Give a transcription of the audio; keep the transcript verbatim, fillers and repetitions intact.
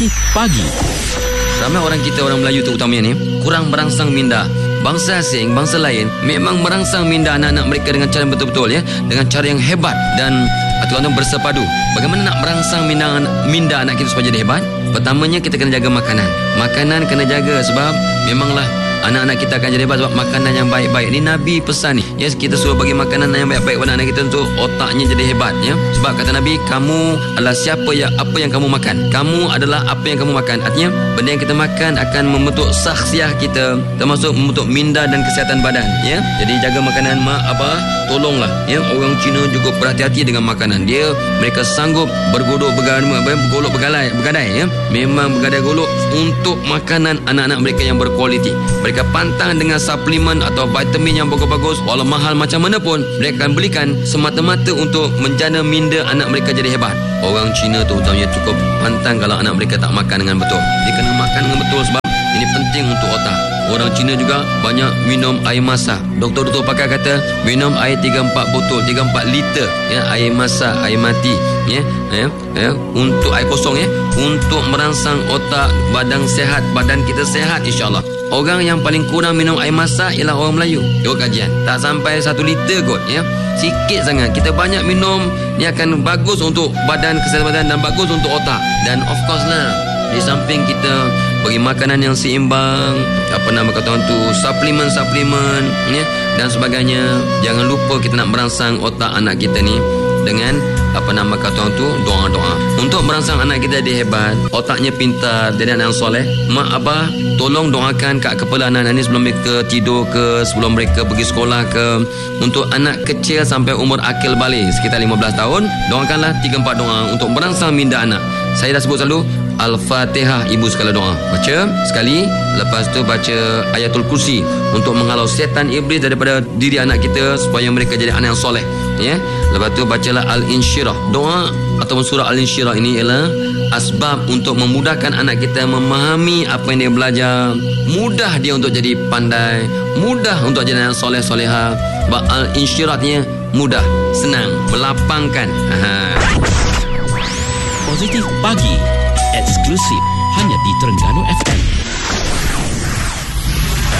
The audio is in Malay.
Pagi. Ramai orang kita, orang Melayu terutamanya ni, kurang merangsang minda. Bangsa asing, bangsa lain memang merangsang minda anak-anak mereka dengan cara betul-betul, ya, dengan cara yang hebat dan tuan-tuan bersepadu. Bagaimana nak merangsang minda, minda anak kita supaya jadi hebat? Pertamanya kita kena jaga makanan. Makanan kena jaga sebab memanglah anak-anak kita akan jadi hebat sebab makanan yang baik-baik. Ni Nabi pesan ni, ya, kita suruh bagi makanan yang baik-baik pada anak kita untuk otaknya jadi hebat, ya. Sebab kata Nabi, kamu adalah siapa yang apa yang kamu makan. Kamu adalah apa yang kamu makan. Artinya benda yang kita makan akan membentuk saksiah kita, termasuk membentuk minda dan kesihatan badan, ya. Jadi jaga makanan, mak apa tolonglah, ya. Orang Cina juga berhati-hati dengan makanan. Dia mereka sanggup bergodok bergadai, bergolok bergalai, bergadai, ya. Memang bergadai golok untuk makanan anak-anak mereka yang berkualiti. Mereka pantang dengan suplemen atau vitamin yang bagus-bagus, walau mahal macam mana pun mereka akan belikan semata-mata untuk menjana minda anak mereka jadi hebat. Orang Cina tu utamanya cukup pantang kalau anak mereka tak makan dengan betul. Dia kena makan dengan betul sebab ini penting untuk otak. Orang Cina juga banyak minum air masak. Doktor-doktor pakar kata minum air tiga empat botol, tiga empat liter, ya, air masak, air mati, ya, ya, ya, untuk air kosong, ya, untuk merangsang otak, badan sehat, badan kita sehat insya-Allah. Orang yang paling kurang minum air masak ialah orang Melayu. Tengok kajian, tak sampai satu liter kot, ya. Sikit sangat. Kita banyak minum, ni akan bagus untuk badan, kesihatan badan dan bagus untuk otak. Dan of course lah, di samping kita bagi makanan yang seimbang, apa nama kata orang tu, suplemen-suplemen, ya, dan sebagainya. Jangan lupa kita nak merangsang otak anak kita ni dengan apa nama kata orang tu, doa-doa. Untuk merangsang anak kita jadi hebat, otaknya pintar, jadi anak yang soleh, mak abah tolong doakan kat kepala anak-anak ni sebelum mereka tidur ke, sebelum mereka pergi sekolah ke. Untuk anak kecil sampai umur akil balik sekitar lima belas tahun, doakanlah tiga empat doa untuk merangsang minda anak. Saya dah sebut selalu Al-Fatihah, ibu sekala doa. Baca sekali, lepas tu baca Ayatul Kursi untuk menghalau setan iblis daripada diri anak kita supaya mereka jadi anak yang soleh, ya. Lepas tu bacalah Al-Insyirah. Doa ataupun surah Al-Insyirah ini ialah asbab untuk memudahkan anak kita memahami apa yang dia belajar. Mudah dia untuk jadi pandai, mudah untuk jadi anak soleh-soleha. Sebab Al-Insyirahnya mudah, senang, melapangkan. Aha. Positif Pagi, eksklusif hanya di Terengganu F M.